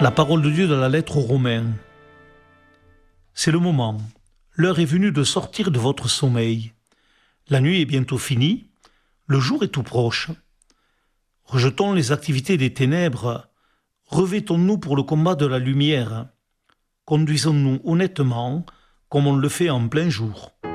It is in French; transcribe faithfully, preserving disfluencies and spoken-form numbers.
La parole de Dieu dans la lettre aux Romains. C'est le moment. L'heure est venue de sortir de votre sommeil. La nuit est bientôt finie. Le jour est tout proche. Rejetons les activités des ténèbres. Revêtons-nous pour le combat de la lumière. Conduisons-nous honnêtement comme on le fait en plein jour.